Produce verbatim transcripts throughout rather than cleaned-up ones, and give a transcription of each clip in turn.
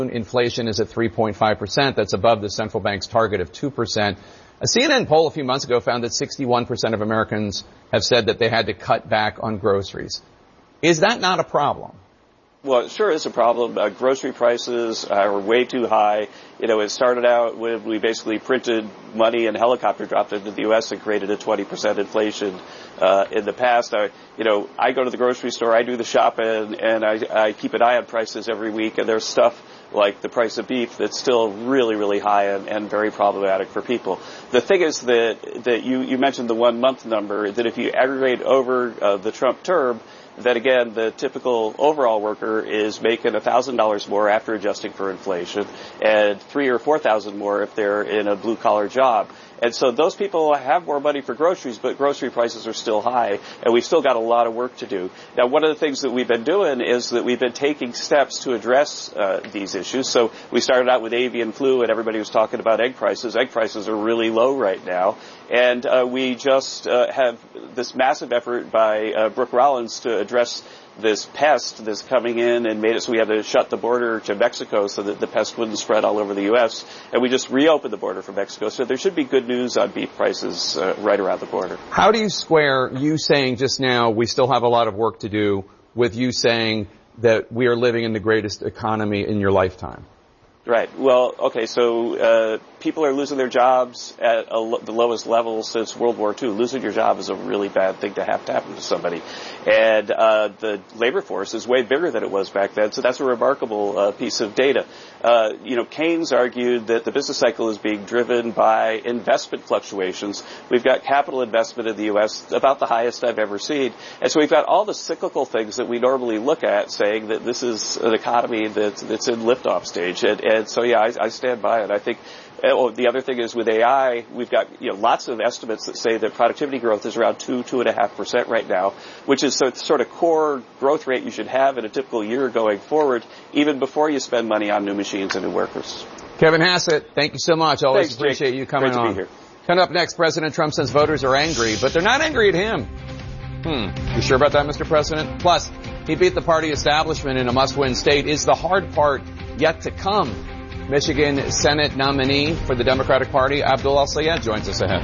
Inflation is at three point five percent. That's above the central bank's target of two percent. A C N N poll a few months ago found that sixty-one percent of Americans have said that they had to cut back on groceries. Is that not a problem? Well, it sure is a problem. Uh, grocery prices are way too high. You know, it started out when we basically printed money and helicopter dropped into the U S and created a twenty percent inflation. Uh, in the past, I, you know, I go to the grocery store, I do the shopping, and I, I keep an eye on prices every week, and there's stuff like the price of beef that's still really, really high and, and very problematic for people. The thing is that, that you, you mentioned the one month number, that if you aggregate over uh, the Trump term, that again, the typical overall worker is making one thousand dollars more after adjusting for inflation, and three or four thousand more if they're in a blue-collar job. And so those people have more money for groceries, but grocery prices are still high, and we've still got a lot of work to do. Now, one of the things that we've been doing is that we've been taking steps to address uh, these issues. So we started out with avian flu, and everybody was talking about egg prices. Egg prices are really low right now. And uh, we just uh, have this massive effort by uh, Brooke Rollins to address this pest that's coming in and made it so we had to shut the border to Mexico so that the pest wouldn't spread all over the U S. And we just reopened the border for Mexico. So there should be good news on beef prices uh, right around the border. How do you square you saying just now we still have a lot of work to do with you saying that we are living in the greatest economy in your lifetime? Right. Well, okay, so uh people are losing their jobs at a lo- the lowest level since World War Two. Losing your job is a really bad thing to have to happen to somebody. And uh the labor force is way bigger than it was back then, so that's a remarkable uh, piece of data. Uh you know, Keynes argued that the business cycle is being driven by investment fluctuations. We've got capital investment in the U S about the highest I've ever seen. And so we've got all the cyclical things that we normally look at saying that this is an economy that's, that's in liftoff stage. And, and so, yeah, I, I stand by it. I think oh, the other thing is with A I, we've got, you know, lots of estimates that say that productivity growth is around two, two and a half percent right now, which is the sort of core growth rate you should have in a typical year going forward, even before you spend money on new machines and new workers. Kevin Hassett, thank you so much. Always Thanks, appreciate Jake. you coming Great to on. Be here. Coming up next, President Trump says voters are angry, but they're not angry at him. Hmm. You sure about that, Mister President? Plus, he beat the party establishment in a must-win state. Is the hard part yet to come? Michigan Senate nominee for the Democratic Party, Abdul El-Sayed, joins us ahead.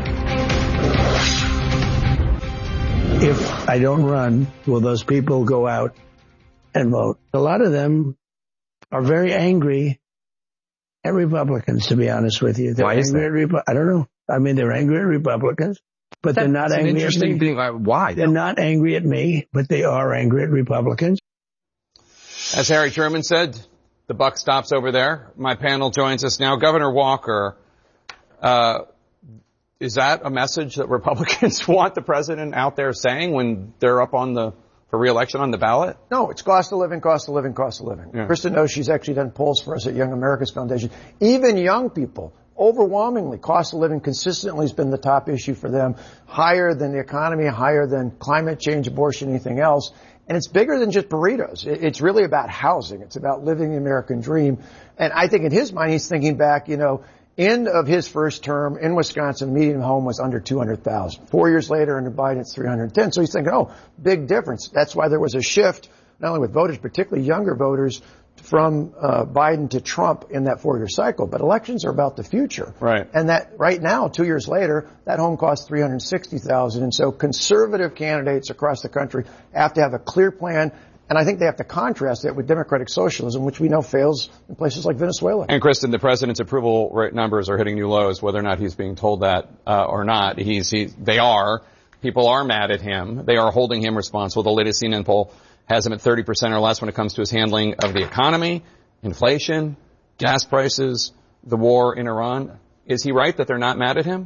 If I don't run, will those people go out and vote? A lot of them are very angry at Republicans, to be honest with you. They're Why is angry that? At Repu- I don't know. I mean, they're angry at Republicans, but That, they're not that's angry an at interesting me. thing. Why? They're not angry at me, but they are angry at Republicans. As Harry Truman said, the buck stops over there. My panel joins us now. Governor Walker, uh, is that a message that Republicans want the president out there saying when they're up on the, for re-election on the ballot? No, it's cost of living, cost of living, cost of living. Yeah. Krista knows she's actually done polls for us at Young America's Foundation. Even young people, overwhelmingly, cost of living consistently has been the top issue for them, higher than the economy, higher than climate change, abortion, anything else. And it's bigger than just burritos. It's really about housing. It's about living the American dream. And I think in his mind, he's thinking back, you know, end of his first term in Wisconsin, median home was under two hundred thousand. Four years later, under Biden, it's three hundred ten. So he's thinking, oh, big difference. That's why there was a shift, not only with voters, particularly younger voters, from uh, Biden to Trump in that four-year cycle. But elections are about the future. Right. And that right now, two years later, that home costs three hundred sixty thousand dollars. And so conservative candidates across the country have to have a clear plan. And I think they have to contrast it with democratic socialism, which we know fails in places like Venezuela. And Kristen, the president's approval rate numbers are hitting new lows, whether or not he's being told that uh, or not. He's, he, they are. People are mad at him. They are holding him responsible. The latest C N N poll has him at thirty percent or less when it comes to his handling of the economy, inflation, gas prices, the war in Iran. Is he right that they're not mad at him?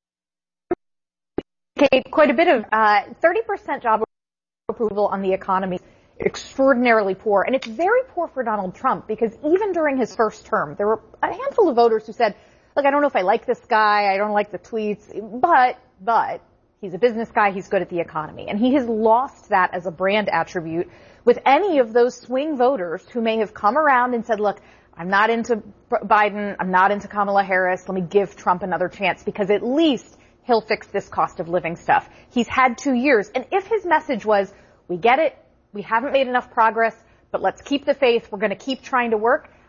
Okay, quite a bit of uh, thirty percent job approval on the economy. Extraordinarily poor, and it's very poor for Donald Trump because even during his first term, there were a handful of voters who said, look, I don't know if I like this guy, I don't like the tweets, but, but, he's a business guy, he's good at the economy. And he has lost that as a brand attribute with any of those swing voters who may have come around and said, look, I'm not into Biden, I'm not into Kamala Harris, let me give Trump another chance because at least he'll fix this cost of living stuff. He's had two years, and if his message was, we get it, we haven't made enough progress, but let's keep the faith. We're going to keep trying to work.